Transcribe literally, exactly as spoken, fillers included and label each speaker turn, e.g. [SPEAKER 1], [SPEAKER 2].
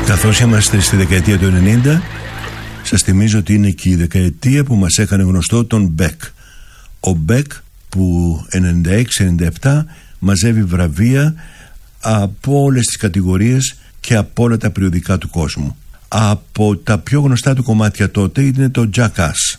[SPEAKER 1] Καθώς είμαστε στη δεκαετία του ενενήντα, σας θυμίζω ότι είναι και η δεκαετία που μας έκανε γνωστό τον Μπεκ. Ο Μπεκ που ενενήντα έξι ενενήντα επτά μαζεύει βραβεία από όλες τις κατηγορίες και από όλα τα περιοδικά του κόσμου. Από τα πιο γνωστά του κομμάτια τότε είναι το Jackass.